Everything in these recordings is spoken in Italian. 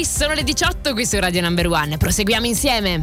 voi, sono le 18 qui su Radio Number One. Proseguiamo insieme.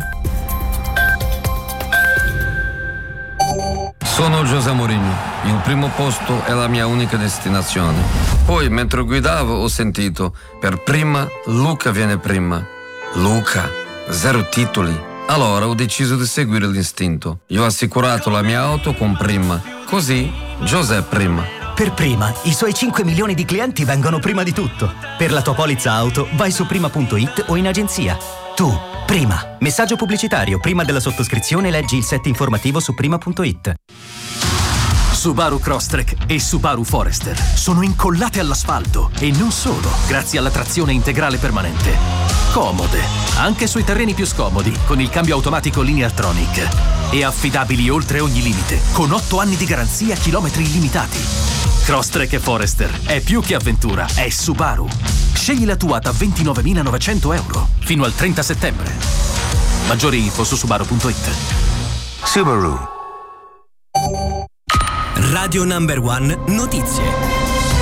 Sono José Mourinho, il primo posto è la mia unica destinazione. Poi, mentre guidavo, ho sentito, per prima, Luca viene prima. Luca, 0 titoli. Allora ho deciso di seguire l'istinto. Io ho assicurato la mia auto con Prima. Così, José prima. Per Prima, i suoi 5 milioni di clienti vengono prima di tutto. Per la tua polizza auto, vai su prima.it o in agenzia. Tu, Prima. Messaggio pubblicitario. Prima della sottoscrizione leggi il set informativo su prima.it. Subaru Crosstrek e Subaru Forester sono incollate all'asfalto e non solo, grazie alla trazione integrale permanente. Comode, anche sui terreni più scomodi, con il cambio automatico Lineartronic. E affidabili oltre ogni limite, con 8 anni di garanzia, chilometri illimitati. Crosstrek e Forester è più che avventura, è Subaru. Scegli la tua da 29.900 euro fino al 30 settembre. Maggiori info su subaru.it. Subaru. Radio Number One Notizie.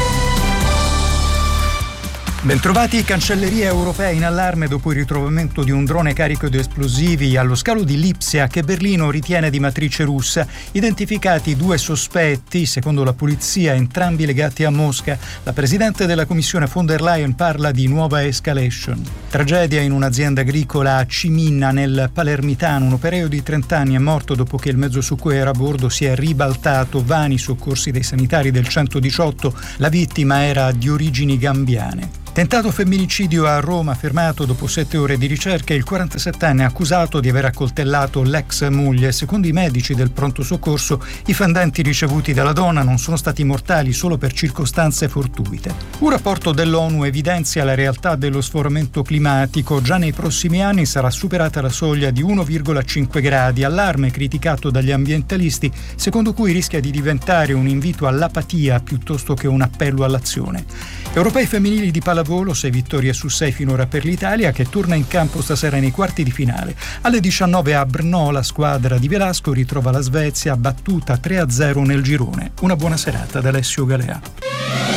Bentrovati, cancellerie europee in allarme dopo il ritrovamento di un drone carico di esplosivi allo scalo di Lipsia che Berlino ritiene di matrice russa. Identificati 2 sospetti, secondo la polizia, entrambi legati a Mosca. La presidente della Commissione von der Leyen parla di nuova escalation. Tragedia in un'azienda agricola a Ciminna nel Palermitano. Un operaio di 30 anni è morto dopo che il mezzo su cui era a bordo si è ribaltato. Vani soccorsi dei sanitari del 118. La vittima era di origini gambiane. Tentato femminicidio a Roma, fermato dopo 7 ore di ricerca, il 47enne accusato di aver accoltellato l'ex moglie. Secondo i medici del pronto soccorso, i fendenti ricevuti dalla donna non sono stati mortali solo per circostanze fortuite. Un rapporto dell'ONU evidenzia la realtà dello sforamento climatico. Già nei prossimi anni sarà superata la soglia di 1,5 gradi, allarme criticato dagli ambientalisti, secondo cui rischia di diventare un invito all'apatia piuttosto che un appello all'azione. Europei femminili di pallavolo, 6 vittorie su 6 finora per l'Italia, che torna in campo stasera nei quarti di finale. Alle 19 a Brno la squadra di Velasco ritrova la Svezia battuta 3-0 nel girone. Una buona serata da Alessio Galea.